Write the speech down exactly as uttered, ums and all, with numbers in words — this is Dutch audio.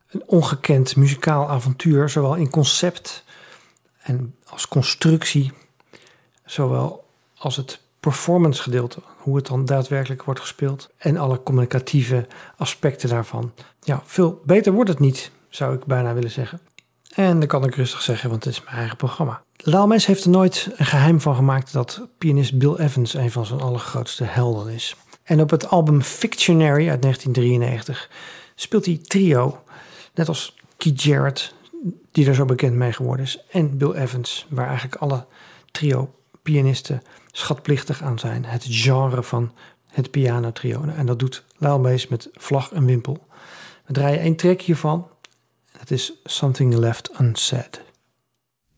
een ongekend muzikaal avontuur, zowel in concept en als constructie, zowel als het performance gedeelte, hoe het dan daadwerkelijk wordt gespeeld en alle communicatieve aspecten daarvan. Ja, veel beter wordt het niet, zou ik bijna willen zeggen. En dat kan ik rustig zeggen, want het is mijn eigen programma. Laalmes heeft er nooit een geheim van gemaakt dat pianist Bill Evans een van zijn allergrootste helden is. En op het album Fictionary uit negentien drieënnegentig speelt hij trio, net als Keith Jarrett, die er zo bekend mee geworden is, en Bill Evans, waar eigenlijk alle trio-pianisten schatplichtig aan zijn. Het genre van het pianotrio. En dat doet Laalmes met vlag en wimpel. We draaien één track hiervan. Het is Something Left Unsaid.